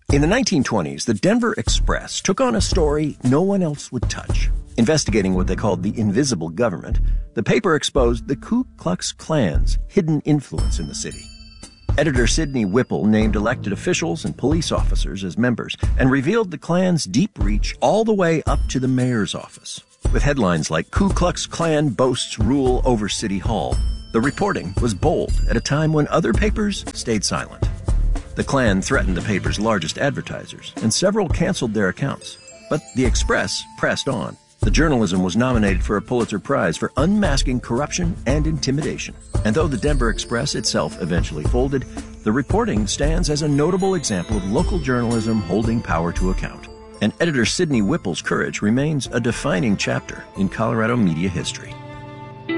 In the 1920s, the Denver Express took on a story no one else would touch. Investigating what they called the invisible government, the paper exposed the Ku Klux Klan's hidden influence in the city. Editor Sidney Whipple named elected officials and police officers as members and revealed the Klan's deep reach all the way up to the mayor's office. With headlines like Ku Klux Klan boasts rule over City Hall, the reporting was bold at a time when other papers stayed silent. The Klan threatened the paper's largest advertisers, and several canceled their accounts. But the Express pressed on. The journalism was nominated for a Pulitzer Prize for unmasking corruption and intimidation. And though the Denver Express itself eventually folded, the reporting stands as a notable example of local journalism holding power to account. And editor Sidney Whipple's courage remains a defining chapter in Colorado media history.